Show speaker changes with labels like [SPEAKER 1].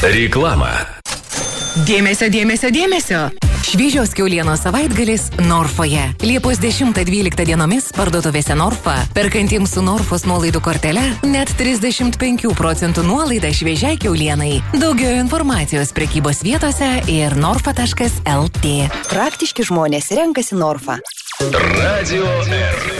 [SPEAKER 1] Reklama.
[SPEAKER 2] Dėmesio, dėmesio, dėmesio. Šviežios kiaulienos savaitgalis Norfoje. Liepos 10-12 dienomis parduotuvėse Norfa, perkantiems su Norfos nuolaidų kortele, net 35% nuolaida šviežiai kiaulienai. Daugiau informacijos prekybos vietose ir norfa.lt.
[SPEAKER 3] Praktiški žmonės renkasi Norfa.
[SPEAKER 1] Radio R.